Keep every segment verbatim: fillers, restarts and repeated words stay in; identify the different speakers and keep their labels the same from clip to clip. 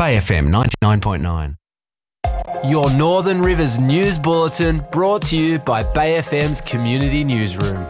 Speaker 1: Bay F M ninety-nine point nine.
Speaker 2: Your Northern Rivers News Bulletin brought to you by Bay F M's Community Newsroom.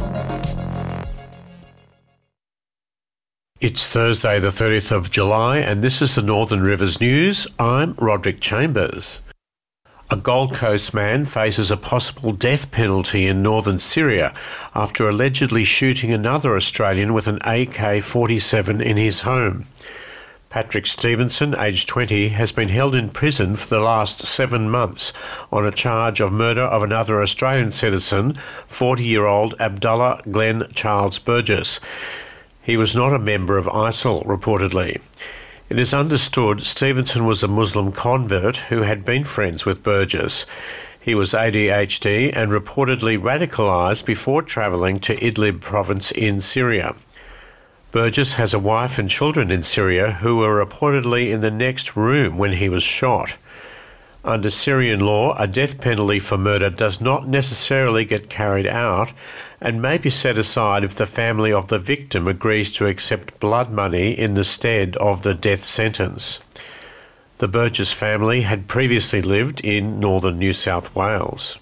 Speaker 3: It's Thursday the thirtieth of July and this is the Northern Rivers News. I'm Roderick Chambers. A Gold Coast man faces a possible death penalty in northern Syria after allegedly shooting another Australian with an A K forty-seven in his home. Patrick Stevenson, aged twenty, has been held in prison for the last seven months on a charge of murder of another Australian citizen, forty-year-old Abdullah Glenn Charles Burgess. He was not a member of ISIL, reportedly. It is understood Stevenson was a Muslim convert who had been friends with Burgess. He was A D H D and reportedly radicalised before travelling to Idlib province in Syria. Burgess has a wife and children in Syria who were reportedly in the next room when he was shot. Under Syrian law, a death penalty for murder does not necessarily get carried out and may be set aside if the family of the victim agrees to accept blood money in the stead of the death sentence. The Burgess family had previously lived in northern New South Wales.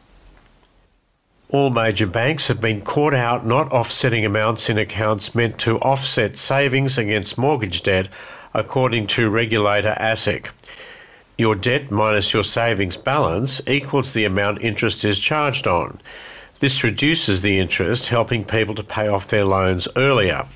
Speaker 3: All major banks have been caught out not offsetting amounts in accounts meant to offset savings against mortgage debt, according to regulator ASIC. Your debt minus your savings balance equals the amount interest is charged on. This reduces the interest, helping people to pay off their loans earlier.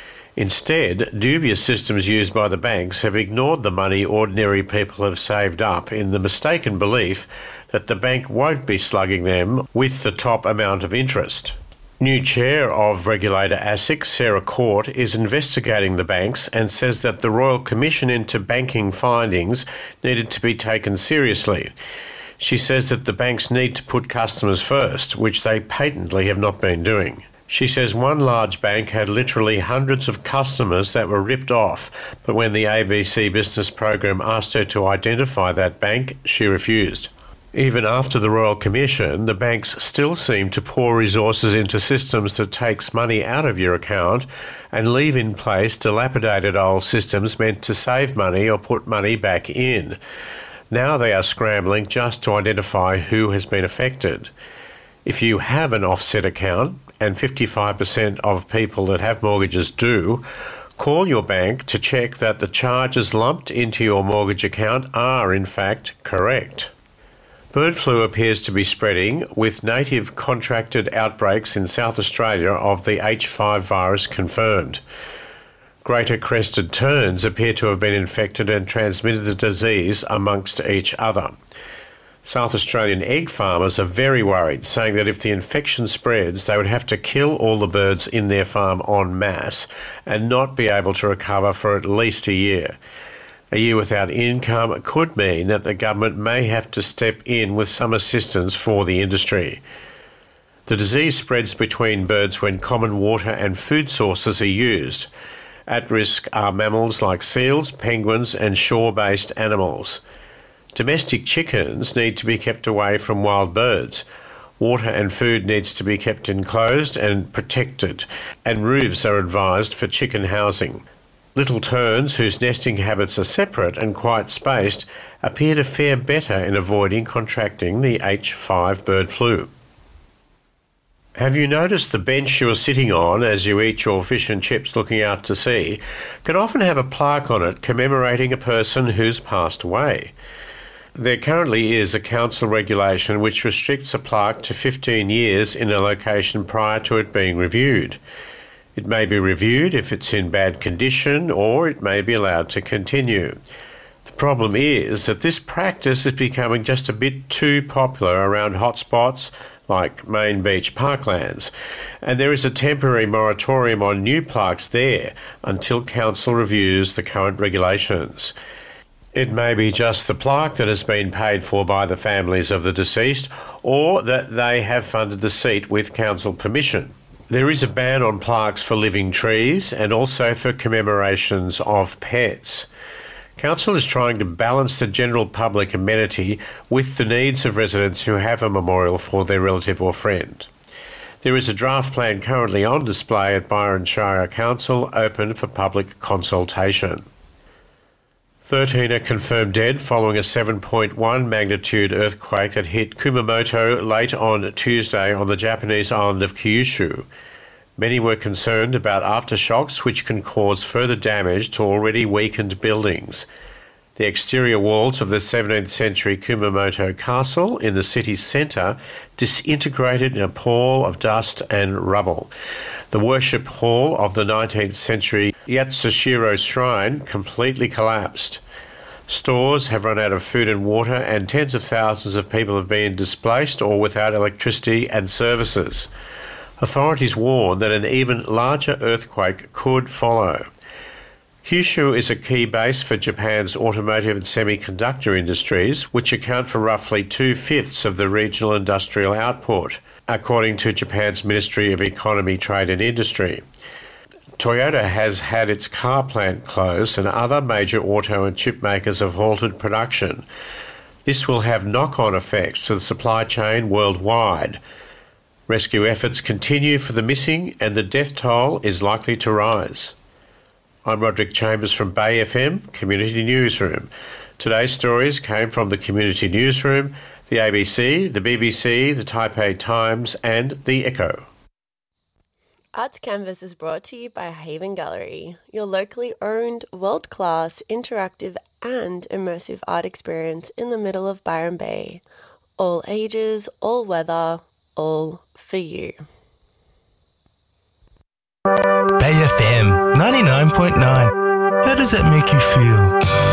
Speaker 3: Instead, dubious systems used by the banks have ignored the money ordinary people have saved up in the mistaken belief that the bank won't be slugging them with the top amount of interest. New chair of regulator ASIC, Sarah Court, is investigating the banks and says that the Royal Commission into banking findings needed to be taken seriously. She says that the banks need to put customers first, which they patently have not been doing. She says one large bank had literally hundreds of customers that were ripped off, but when the A B C Business Program asked her to identify that bank, she refused. Even after the Royal Commission, the banks still seem to pour resources into systems that takes money out of your account and leave in place dilapidated old systems meant to save money or put money back in. Now they are scrambling just to identify who has been affected. If you have an offset account, and fifty-five percent of people that have mortgages do, call your bank to check that the charges lumped into your mortgage account are in fact correct. Bird flu appears to be spreading, with native contracted outbreaks in South Australia of the H five virus confirmed. Greater crested terns appear to have been infected and transmitted the disease amongst each other. South Australian egg farmers are very worried, saying that if the infection spreads, they would have to kill all the birds in their farm en masse and not be able to recover for at least a year. A year without income could mean that the government may have to step in with some assistance for the industry. The disease spreads between birds when common water and food sources are used. At risk are mammals like seals, penguins and shore-based animals. Domestic chickens need to be kept away from wild birds. Water and food needs to be kept enclosed and protected, and roofs are advised for chicken housing. Little terns, whose nesting habits are separate and quite spaced, appear to fare better in avoiding contracting the H five bird flu. Have you noticed the bench you're sitting on as you eat your fish and chips looking out to sea can often have a plaque on it commemorating a person who's passed away? There currently is a council regulation which restricts a plaque to fifteen years in a location prior to it being reviewed. It may be reviewed if it's in bad condition, or it may be allowed to continue. The problem is that this practice is becoming just a bit too popular around hotspots like Main Beach Parklands, and there is a temporary moratorium on new plaques there until council reviews the current regulations. It may be just the plaque that has been paid for by the families of the deceased, or that they have funded the seat with council permission. There is a ban on plaques for living trees and also for commemorations of pets. Council is trying to balance the general public amenity with the needs of residents who have a memorial for their relative or friend. There is a draft plan currently on display at Byron Shire Council, open for public consultation. thirteen are confirmed dead following a seven point one magnitude earthquake that hit Kumamoto late on Tuesday on the Japanese island of Kyushu. Many were concerned about aftershocks which can cause further damage to already weakened buildings. The exterior walls of the seventeenth century Kumamoto castle in the city's centre disintegrated in a pall of dust and rubble. The worship hall of the nineteenth century Yatsushiro Shrine completely collapsed. Stores have run out of food and water, and tens of thousands of people have been displaced or without electricity and services. Authorities warn that an even larger earthquake could follow. Kyushu is a key base for Japan's automotive and semiconductor industries, which account for roughly two-fifths of the regional industrial output, according to Japan's Ministry of Economy, Trade and Industry. Toyota has had its car plant closed, and other major auto and chip makers have halted production. This will have knock-on effects to the supply chain worldwide. Rescue efforts continue for the missing, and the death toll is likely to rise. I'm Roderick Chambers from Bay F M Community Newsroom. Today's stories came from the Community Newsroom, the A B C, the B B C, the Taipei Times and the Echo.
Speaker 4: Arts Canvas is brought to you by Haven Gallery, your locally owned, world-class, interactive and immersive art experience in the middle of Byron Bay. All ages, all weather, all for you.
Speaker 5: Bay F M ninety-nine point nine. How does that make you feel?